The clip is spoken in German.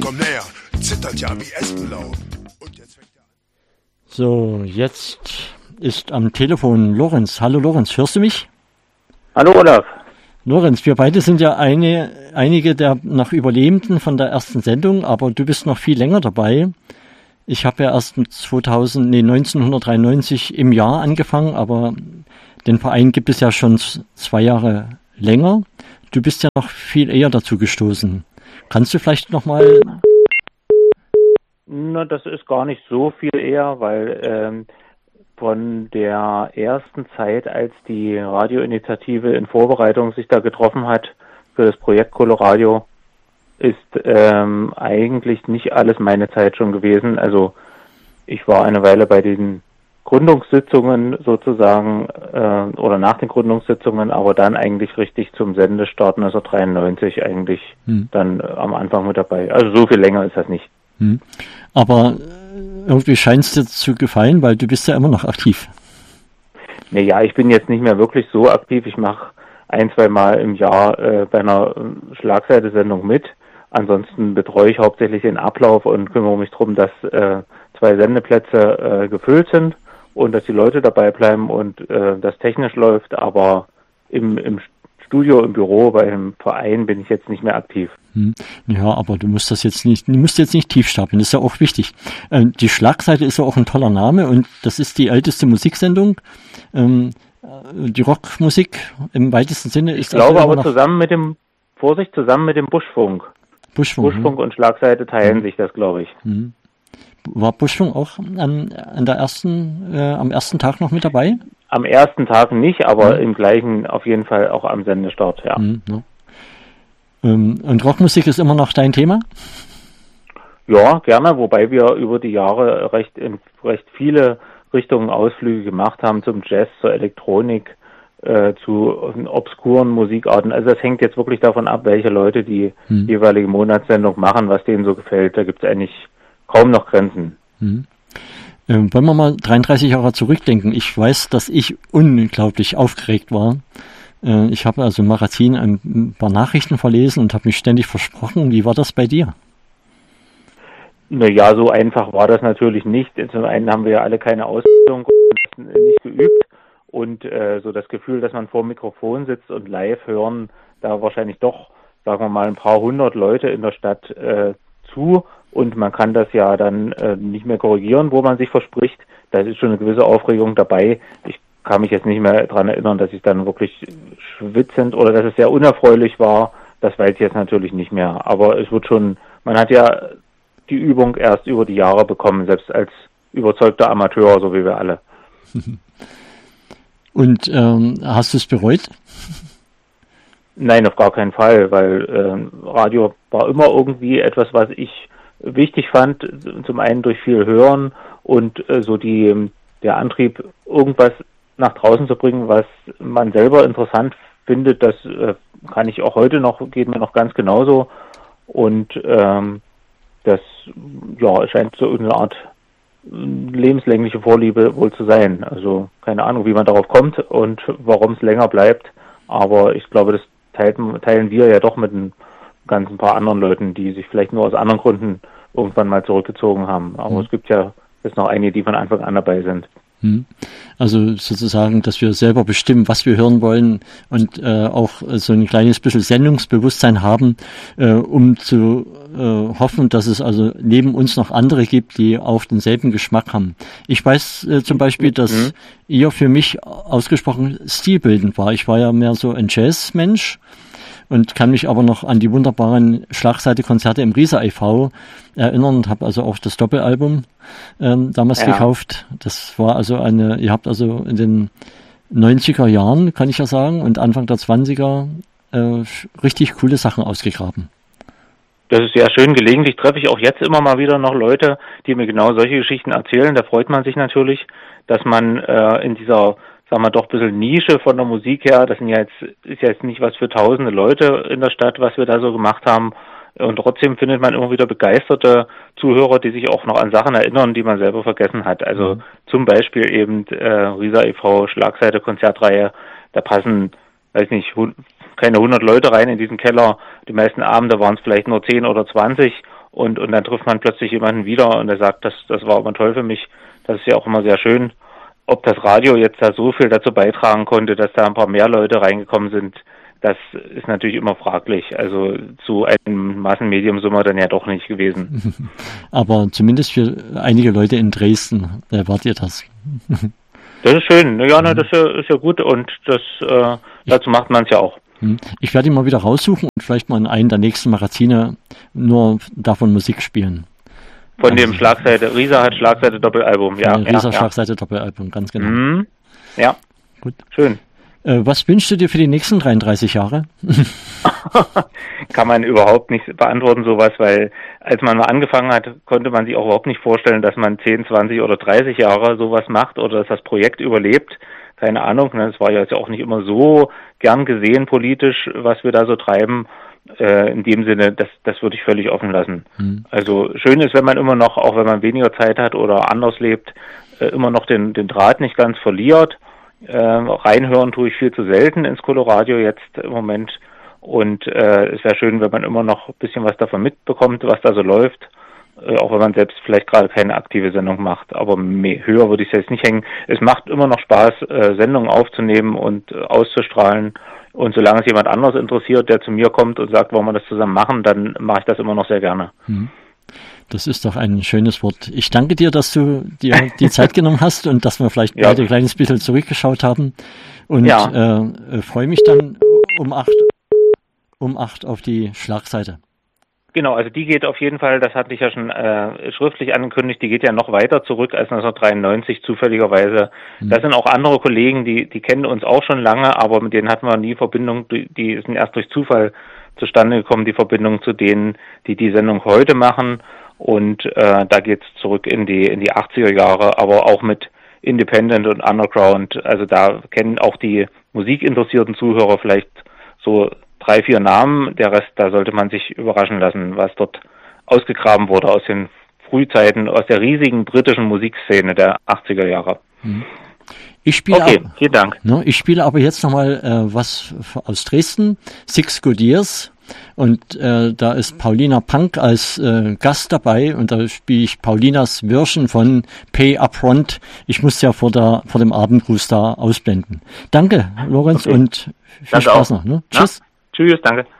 komm näher, zittert ja wie Espenlaub. Und jetzt fängt er an. So, jetzt ist am Telefon Lorenz. Hallo Lorenz, hörst du mich? Hallo Olaf. Lorenz, wir beide sind ja einige der noch Überlebenden von der ersten Sendung, aber du bist noch viel länger dabei. Ich habe ja erst 1993 im Jahr angefangen, aber den Verein gibt es ja schon 2 Jahre länger. Du bist ja noch viel eher dazu gestoßen. Kannst du vielleicht nochmal... Na, das ist gar nicht so viel eher, weil von der ersten Zeit, als die Radioinitiative in Vorbereitung sich da getroffen hat für das Projekt Coloradio, ist eigentlich nicht alles meine Zeit schon gewesen. Also ich war eine Weile bei den Gründungssitzungen sozusagen oder nach den Gründungssitzungen, aber dann eigentlich richtig zum Sendestart 1993 eigentlich dann am Anfang mit dabei. Also so viel länger ist das nicht. Aber irgendwie scheint es dir zu gefallen, weil du bist ja immer noch aktiv. Naja, ich bin jetzt nicht mehr wirklich so aktiv. Ich mache 1-2 Mal im Jahr bei einer Schlagseite-Sendung mit. Ansonsten betreue ich hauptsächlich den Ablauf und kümmere mich darum, dass 2 Sendeplätze gefüllt sind und dass die Leute dabei bleiben und das technisch läuft. Aber im Studio, im Büro, beim Verein bin ich jetzt nicht mehr aktiv. Ja, aber du musst jetzt nicht tief stapeln, das ist ja auch wichtig. Die Schlagseite ist ja auch ein toller Name und das ist die älteste Musiksendung. Die Rockmusik im weitesten Sinne ist... Ich glaube aber zusammen mit dem Buschfunk. Buschfunk und Schlagseite teilen sich das, glaube ich. War Buschfunk auch am ersten Tag noch mit dabei? Am ersten Tag nicht, aber im gleichen auf jeden Fall auch am Sendestart, ja. Und Rockmusik ist immer noch dein Thema? Ja, gerne, wobei wir über die Jahre recht viele Richtungen Ausflüge gemacht haben, zum Jazz, zur Elektronik, zu obskuren Musikarten. Also das hängt jetzt wirklich davon ab, welche Leute die jeweilige Monatssendung machen, was denen so gefällt. Da gibt es eigentlich kaum noch Grenzen. Wollen wir mal 33 Jahre zurückdenken. Ich weiß, dass ich unglaublich aufgeregt war. Ich habe also im Magazin ein paar Nachrichten verlesen und habe mich ständig versprochen. Wie war das bei dir? Naja, so einfach war das natürlich nicht. Zum einen haben wir ja alle keine Ausbildung und nicht geübt. Und so das Gefühl, dass man vor dem Mikrofon sitzt und live hören, da wahrscheinlich doch, sagen wir mal, ein paar hundert Leute in der Stadt zu. Und man kann das ja dann nicht mehr korrigieren, wo man sich verspricht. Da ist schon eine gewisse Aufregung dabei. Ich kann mich jetzt nicht mehr daran erinnern, dass ich dann wirklich schwitzend oder dass es sehr unerfreulich war. Das weiß ich jetzt natürlich nicht mehr. Aber es wird schon, man hat ja die Übung erst über die Jahre bekommen, selbst als überzeugter Amateur, so wie wir alle. Und hast du es bereut? Nein, auf gar keinen Fall, weil Radio war immer irgendwie etwas, was ich wichtig fand, zum einen durch viel Hören und so der Antrieb, irgendwas nach draußen zu bringen, was man selber interessant findet, das kann ich auch heute noch, geht mir noch ganz genauso. Und das scheint so eine Art lebenslängliche Vorliebe wohl zu sein. Also keine Ahnung, wie man darauf kommt und warum es länger bleibt. Aber ich glaube, das teilen wir ja doch mit ein ganzen paar anderen Leuten, die sich vielleicht nur aus anderen Gründen irgendwann mal zurückgezogen haben. Aber es gibt ja jetzt noch einige, die von Anfang an dabei sind. Also sozusagen, dass wir selber bestimmen, was wir hören wollen und auch so ein kleines bisschen Sendungsbewusstsein haben, um zu hoffen, dass es also neben uns noch andere gibt, die auch denselben Geschmack haben. Ich weiß zum Beispiel, dass ihr für mich ausgesprochen stilbildend war. Ich war ja mehr so ein Jazzmensch und kann mich aber noch an die wunderbaren Schlagseite-Konzerte im Riesa e.V. erinnern und habe also auch das Doppelalbum damals gekauft. Das war also ihr habt also in den 90er Jahren, kann ich ja sagen, und Anfang der 20er richtig coole Sachen ausgegraben. Das ist sehr schön. Gelegentlich treffe ich auch jetzt immer mal wieder noch Leute, die mir genau solche Geschichten erzählen. Da freut man sich natürlich, dass man in dieser, sagen wir doch, ein bisschen Nische von der Musik her, das ist jetzt nicht was für tausende Leute in der Stadt, was wir da so gemacht haben. Und trotzdem findet man immer wieder begeisterte Zuhörer, die sich auch noch an Sachen erinnern, die man selber vergessen hat. Also zum Beispiel eben Riesa e.V., Schlagseite, Konzertreihe, da passen, weiß nicht, keine 100 Leute rein in diesen Keller. Die meisten Abende waren es vielleicht nur 10 oder 20 und dann trifft man plötzlich jemanden wieder und der sagt, das war immer toll für mich. Das ist ja auch immer sehr schön. Ob das Radio jetzt da so viel dazu beitragen konnte, dass da ein paar mehr Leute reingekommen sind, das ist natürlich immer fraglich. Also zu einem Massenmedium sind wir dann ja doch nicht gewesen. Aber zumindest für einige Leute in Dresden wart ihr das. Das ist schön. Ja, das ist ja gut und dazu macht man es ja auch. Ich werde ihn mal wieder raussuchen und vielleicht mal in einem der nächsten Magazine nur davon Musik spielen. Von dem Schlagseite, Rieser hat Schlagseite Doppelalbum, ja. Rieser Schlagseite Doppelalbum, ganz genau. Ja, gut. Schön. Was wünschst du dir für die nächsten 33 Jahre? Kann man überhaupt nicht beantworten, sowas, weil als man mal angefangen hat, konnte man sich auch überhaupt nicht vorstellen, dass man 10, 20 oder 30 Jahre sowas macht oder dass das Projekt überlebt. Keine Ahnung, das war ja jetzt auch nicht immer so gern gesehen politisch, was wir da so treiben. In dem Sinne, das würde ich völlig offen lassen. Also schön ist, wenn man immer noch, auch wenn man weniger Zeit hat oder anders lebt, immer noch den Draht nicht ganz verliert. Reinhören tue ich viel zu selten ins Coloradio jetzt im Moment und es wäre schön, wenn man immer noch ein bisschen was davon mitbekommt, was da so läuft, auch wenn man selbst vielleicht gerade keine aktive Sendung macht, aber höher würde ich es jetzt nicht hängen. Es macht immer noch Spaß, Sendungen aufzunehmen und auszustrahlen und solange es jemand anderes interessiert, der zu mir kommt und sagt, wollen wir das zusammen machen, dann mache ich das immer noch sehr gerne. Das ist doch ein schönes Wort. Ich danke dir, dass du dir die Zeit genommen hast und dass wir vielleicht beide ein kleines bisschen zurückgeschaut haben. Und freue mich dann um 8 auf die Schlagseite. Genau, also die geht auf jeden Fall, das hatte ich ja schon schriftlich angekündigt, die geht ja noch weiter zurück als 1993 zufälligerweise. Das sind auch andere Kollegen, die kennen uns auch schon lange, aber mit denen hatten wir nie Verbindung, die sind erst durch Zufall zustande gekommen, die Verbindung zu denen, die Sendung heute machen. Und da geht's zurück in die 80er Jahre, aber auch mit Independent und Underground. Also da kennen auch die musikinteressierten Zuhörer vielleicht so 3, 4 Namen. Der Rest, da sollte man sich überraschen lassen, was dort ausgegraben wurde aus den Frühzeiten, aus der riesigen britischen Musikszene der 80er Jahre. Vielen Dank. Ich spiele aber jetzt nochmal was aus Dresden, Six Good Years. Und da ist Paulina Pank als Gast dabei und da spiele ich Paulinas Version von Pay Upfront. Ich muss ja vor dem Abendgruß da ausblenden. Danke, Lorenz, und viel Spaß noch. Ne? Tschüss. Tschüss, danke.